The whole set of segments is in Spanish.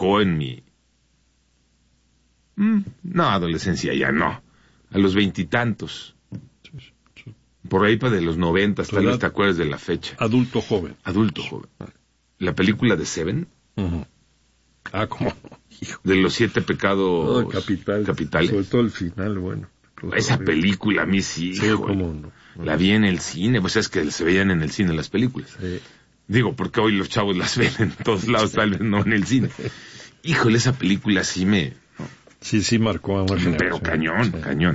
marcó en mi... No, adolescencia ya no. A los 20 y tantos. Por ahí para de los 90, tal vez te acuerdas de la fecha. Adulto joven. La película de Seven. Uh-huh. ¿Cómo? De los 7 pecados capitales. Sobre todo el final, bueno. Esa película a mí sí, cómo no. La vi en el cine, pues es que se veían en el cine las películas. Sí. Digo, porque hoy los chavos las ven en todos lados, tal vez no en el cine. Híjole, esa película sí me... Sí, marcó a una generación. Pero cañón.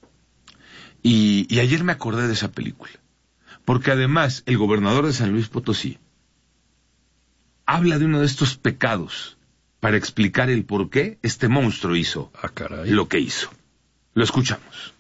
Y ayer me acordé de esa película. Porque además, el gobernador de San Luis Potosí habla de uno de estos pecados para explicar el por qué este monstruo hizo lo que hizo. Lo escuchamos.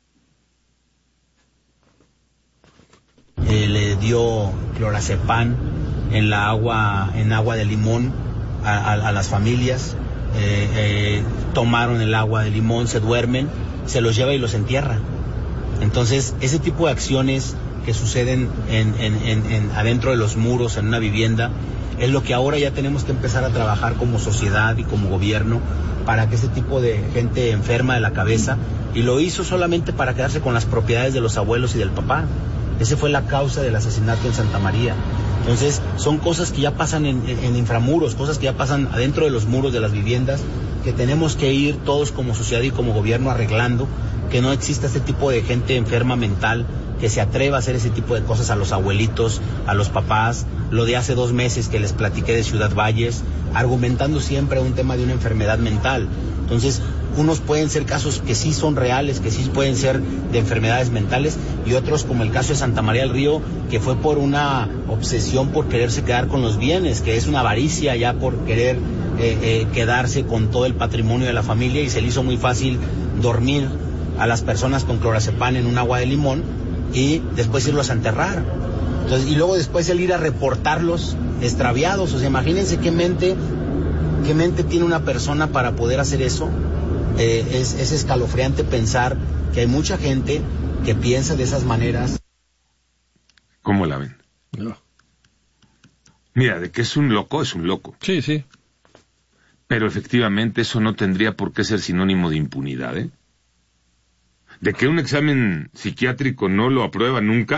Le dio clorazepam en agua de limón a las familias. Tomaron el agua de limón, se duermen, se los lleva y los entierra. Entonces, ese tipo de acciones que suceden adentro de los muros, en una vivienda, es lo que ahora ya tenemos que empezar a trabajar como sociedad y como gobierno para que ese tipo de gente enferma de la cabeza, y lo hizo solamente para quedarse con las propiedades de los abuelos y del papá. Esa fue la causa del asesinato en Santa María. Entonces, son cosas que ya pasan en inframuros, cosas que ya pasan adentro de los muros de las viviendas, que tenemos que ir todos como sociedad y como gobierno arreglando, que no exista este tipo de gente enferma mental que se atreva a hacer ese tipo de cosas a los abuelitos, a los papás. Lo de hace 2 meses que les platiqué de Ciudad Valles, argumentando siempre un tema de una enfermedad mental. Entonces, unos pueden ser casos que sí son reales, que sí pueden ser de enfermedades mentales, y otros, como el caso de Santa María del Río, que fue por una obsesión por quererse quedar con los bienes, que es una avaricia ya por querer quedarse con todo el patrimonio de la familia, y se le hizo muy fácil dormir a las personas con clorazepam en un agua de limón y después irlos a enterrar. Entonces, y luego después el ir a reportarlos extraviados. O sea, imagínense qué mente tiene una persona para poder hacer eso. Es escalofriante pensar que hay mucha gente que piensa de esas maneras. ¿Cómo la ven? No. Mira, de que es un loco, es un loco. Sí. Pero efectivamente eso no tendría por qué ser sinónimo de impunidad, ¿eh? De que un examen psiquiátrico no lo aprueba nunca.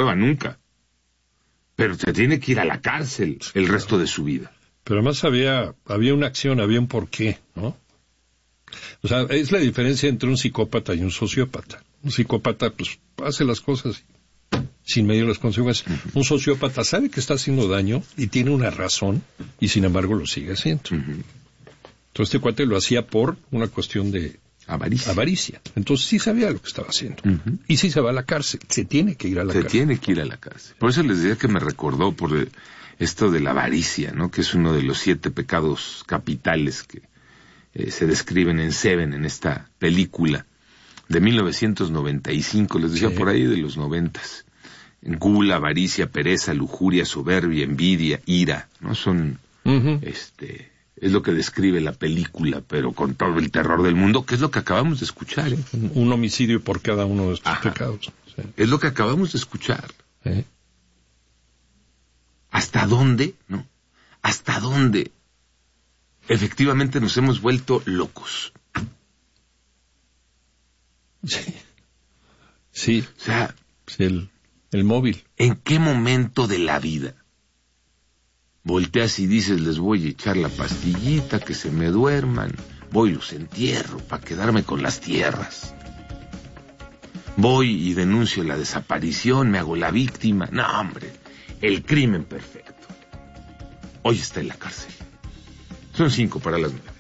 Pero se tiene que ir a la cárcel el resto de su vida. Pero además había una acción, había un porqué, ¿no? O sea, es la diferencia entre un psicópata y un sociópata. Un psicópata, pues, hace las cosas sin medir las consecuencias. Uh-huh. Un sociópata sabe que está haciendo daño y tiene una razón, y sin embargo lo sigue haciendo. Uh-huh. Entonces este cuate lo hacía por una cuestión de avaricia. Entonces sí sabía lo que estaba haciendo. Uh-huh. Y sí se va a la cárcel. Se tiene que ir a la cárcel. Por eso les decía que me recordó por esto de la avaricia, ¿no? Que es uno de los 7 pecados capitales que se describen en Seven, en esta película de 1995, les decía, por ahí de los 90s. Gula, avaricia, pereza, lujuria, soberbia, envidia, ira, ¿no? Son, es lo que describe la película, pero con todo el terror del mundo, que es lo que acabamos de escuchar, ¿eh? Un homicidio por cada uno de estos pecados. Sí. Es lo que acabamos de escuchar. ¿Hasta dónde, no? ¿Hasta dónde efectivamente nos hemos vuelto locos? Sí. O sea, el móvil. ¿En qué momento de la vida volteas y dices, les voy a echar la pastillita, que se me duerman, voy y los entierro para quedarme con las tierras? Voy y denuncio la desaparición, me hago la víctima. No, hombre, el crimen perfecto. Hoy está en la cárcel. Son 5 para las 9.